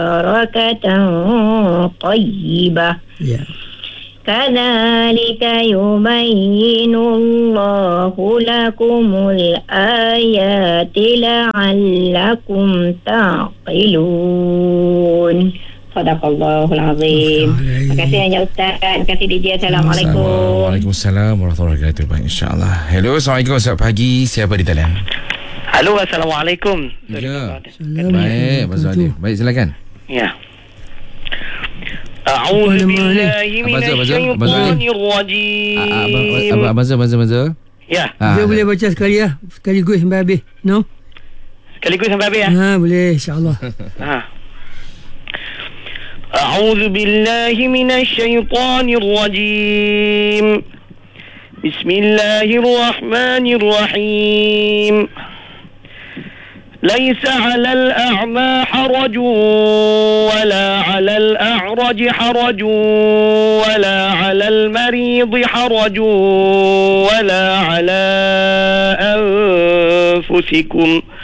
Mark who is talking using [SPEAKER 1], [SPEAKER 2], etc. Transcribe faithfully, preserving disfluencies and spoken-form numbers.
[SPEAKER 1] barakatan tayyibah.
[SPEAKER 2] Ya.
[SPEAKER 1] Kadzalika yubayyinullahu lakumul ayati la'allakum taqilun. Sadaqallahul azim. Terima kasih banyak Ustaz. Terima kasih D J. Assalamualaikum.
[SPEAKER 3] Waalaikumsalam warahmatullahi wabarakatuh. Baik, insyaAllah. Hello, Assalamualaikum. Selamat pagi. Siapa di talian?
[SPEAKER 4] Halo, Assalamualaikum.
[SPEAKER 3] Ya. Baik, Abang Zuhadir. Baik, silakan.
[SPEAKER 4] Ya. A'udzu billahi minasyaitonir rajim.
[SPEAKER 3] Abang Zul, Abang Zul, Abang Zul.
[SPEAKER 4] Ya.
[SPEAKER 2] Dia boleh baca sekali ya. Sekaligus sampai habis. No?
[SPEAKER 4] Sekaligus sampai habis ya?
[SPEAKER 2] Ha, boleh, insya-Allah.
[SPEAKER 4] Ha. A'udzu billahi minasyaitonir rajim. Bismillahirrahmanirrahim. ليس على الأعمى حرج ولا على الأعرج حرج ولا على المريض حرج ولا على أنفسكم